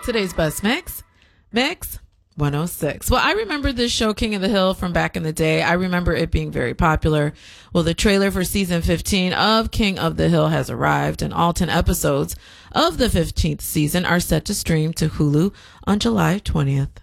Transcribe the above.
Today's best mix 106. Well, I remember this show, King of the Hill, from back in the day. I remember it being very popular. Well, the trailer for season 15 of King of the Hill has arrived, and all 10 episodes of the 15th season are set to stream to Hulu on July 20th.